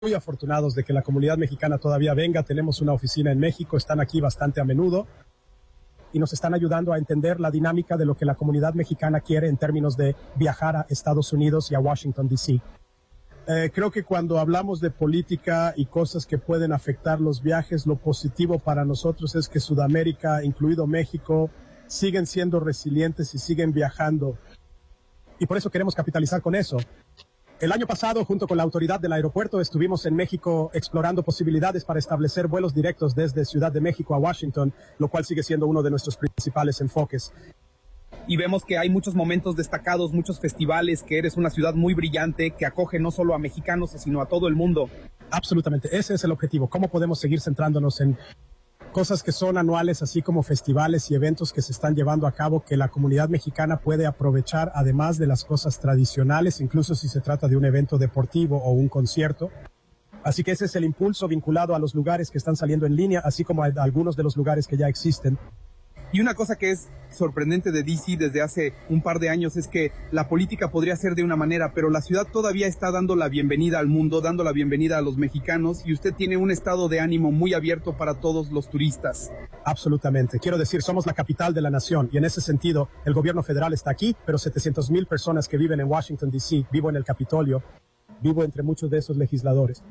muy afortunados de que la comunidad mexicana todavía venga. Tenemos una oficina en México, están aquí bastante a menudo y nos están ayudando a entender la dinámica de lo que la comunidad mexicana quiere en términos de viajar a Estados Unidos y a Washington, D.C. Creo que cuando hablamos de política y cosas que pueden afectar los viajes, lo positivo para nosotros es que Sudamérica, incluido México, siguen siendo resilientes y siguen viajando. Y por eso queremos capitalizar con eso. El año pasado, junto con la autoridad del aeropuerto, estuvimos en México explorando posibilidades para establecer vuelos directos desde Ciudad de México a Washington, lo cual sigue siendo uno de nuestros principales enfoques. Y vemos que hay muchos momentos destacados, muchos festivales, que eres una ciudad muy brillante, que acoge no solo a mexicanos, sino a todo el mundo. Absolutamente, ese es el objetivo. ¿Cómo podemos seguir centrándonos en cosas que son anuales, así como festivales y eventos que se están llevando a cabo, que la comunidad mexicana puede aprovechar, además de las cosas tradicionales, incluso si se trata de un evento deportivo o un concierto? Así que ese es el impulso vinculado a los lugares que están saliendo en línea, así como a algunos de los lugares que ya existen. Y una cosa que es sorprendente de DC desde hace un par de años es que la política podría ser de una manera, pero la ciudad todavía está dando la bienvenida al mundo, dando la bienvenida a los mexicanos, y usted tiene un estado de ánimo muy abierto para todos los turistas. Absolutamente. Quiero decir, somos la capital de la nación, y en ese sentido, el gobierno federal está aquí, pero 700,000 personas que viven en Washington, D.C., vivo en el Capitolio, vivo entre muchos de esos legisladores.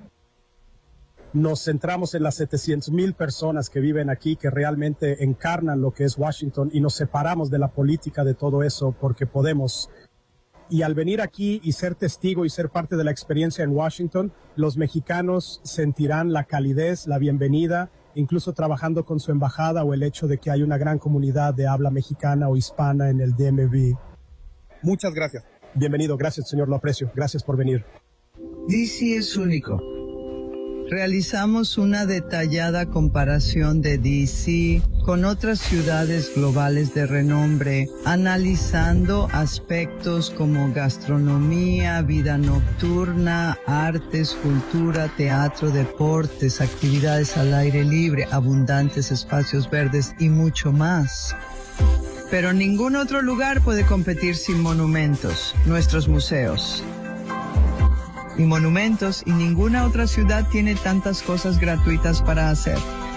Nos centramos en las 700,000 personas que viven aquí, que realmente encarnan lo que es Washington, y nos separamos de la política de todo eso porque podemos. Y al venir aquí y ser testigo y ser parte de la experiencia en Washington, los mexicanos sentirán la calidez, la bienvenida, incluso trabajando con su embajada, o el hecho de que hay una gran comunidad de habla mexicana o hispana en el DMV. Muchas gracias. Bienvenido, gracias señor, lo aprecio. Gracias por venir. DC es único. Realizamos una detallada comparación de DC con otras ciudades globales de renombre, analizando aspectos como gastronomía, vida nocturna, artes, cultura, teatro, deportes, actividades al aire libre, abundantes espacios verdes y mucho más. Pero ningún otro lugar puede competir sin monumentos, nuestros museos. Y monumentos, y ninguna otra ciudad tiene tantas cosas gratuitas para hacer.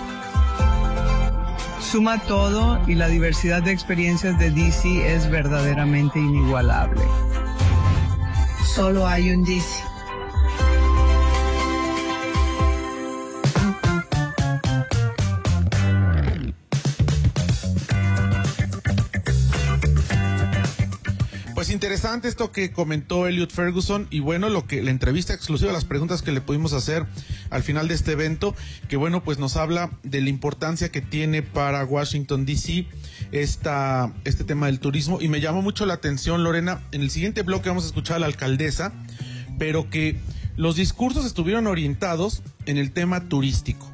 Suma todo y la diversidad de experiencias de DC es verdaderamente inigualable. Solo hay un DC. Pues interesante esto que comentó Elliot Ferguson, y bueno, la entrevista exclusiva, las preguntas que le pudimos hacer al final de este evento, que bueno, pues nos habla de la importancia que tiene para Washington D.C. este tema del turismo. Y me llamó mucho la atención, Lorena, en el siguiente bloque vamos a escuchar a la alcaldesa, pero que los discursos estuvieron orientados en el tema turístico.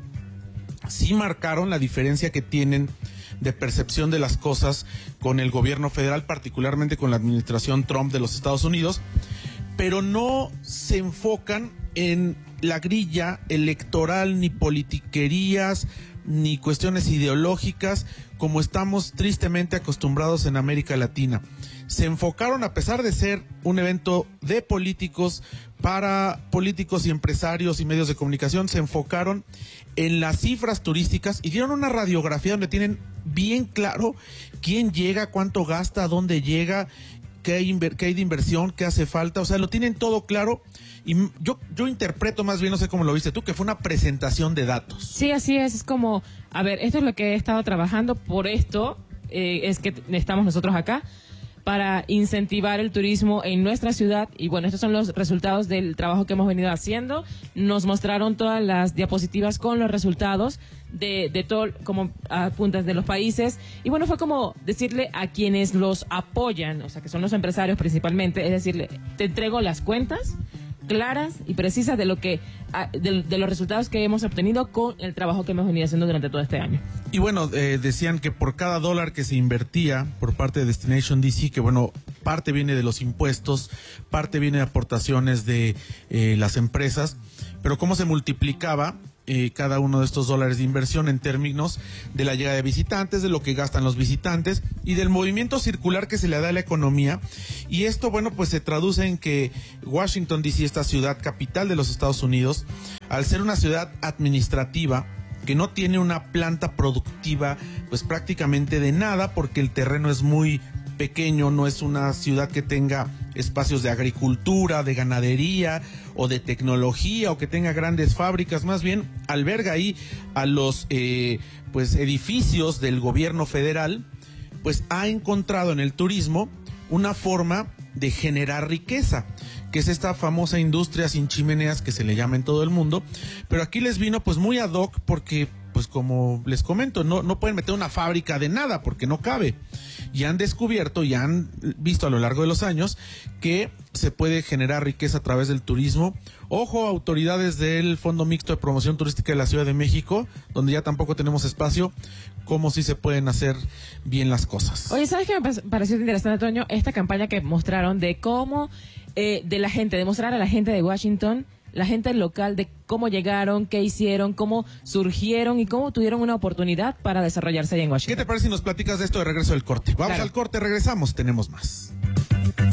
Sí marcaron la diferencia que tienen de percepción de las cosas con el gobierno federal, particularmente con la administración Trump de los Estados Unidos, pero no se enfocan en la grilla electoral, ni politiquerías, ni cuestiones ideológicas, como estamos tristemente acostumbrados en América Latina. Se enfocaron, a pesar de ser un evento de políticos, para políticos y empresarios y medios de comunicación, se enfocaron en las cifras turísticas y dieron una radiografía donde tienen bien claro quién llega, cuánto gasta, dónde llega, qué hay de inversión, qué hace falta. O sea, lo tienen todo claro. Y yo interpreto, más bien, no sé cómo lo viste tú, que fue una presentación de datos. Sí, así es como, a ver, esto es lo que he estado trabajando, por esto es que estamos nosotros acá, para incentivar el turismo en nuestra ciudad. Y bueno, estos son los resultados del trabajo que hemos venido haciendo. Nos mostraron todas las diapositivas con los resultados de todo, como puntas de los países. Y bueno, fue como decirle a quienes los apoyan, o sea, que son los empresarios principalmente, es decirle, te entrego las cuentas claras y precisas de lo que de los resultados que hemos obtenido con el trabajo que hemos venido haciendo durante todo este año. Y bueno, decían que por cada dólar que se invertía por parte de Destination DC, que bueno, parte viene de los impuestos, parte viene de aportaciones de las empresas, pero cómo se multiplicaba cada uno de estos dólares de inversión en términos de la llegada de visitantes, de lo que gastan los visitantes y del movimiento circular que se le da a la economía. Y esto, bueno, pues se traduce en que Washington D.C., esta ciudad capital de los Estados Unidos, al ser una ciudad administrativa que no tiene una planta productiva pues prácticamente de nada, porque el terreno es muy pequeño, no es una ciudad que tenga espacios de agricultura, de ganadería o de tecnología, o que tenga grandes fábricas, más bien alberga ahí a los pues edificios del gobierno federal, pues ha encontrado en el turismo una forma de generar riqueza, que es esta famosa industria sin chimeneas que se le llama en todo el mundo, pero aquí les vino pues muy ad hoc porque, pues como les comento, no pueden meter una fábrica de nada porque no cabe. Y han descubierto y han visto a lo largo de los años que se puede generar riqueza a través del turismo. Ojo, autoridades del Fondo Mixto de Promoción Turística de la Ciudad de México, donde ya tampoco tenemos espacio, cómo sí se pueden hacer bien las cosas. Oye, ¿sabes qué me pareció interesante, Toño? Esta campaña que mostraron de cómo, de la gente, de mostrar a la gente de Washington, la gente local, de cómo llegaron, qué hicieron, cómo surgieron y cómo tuvieron una oportunidad para desarrollarse allá en Washington. ¿Qué te parece si nos platicas de esto de regreso del corte? Vamos al corte, regresamos, tenemos más.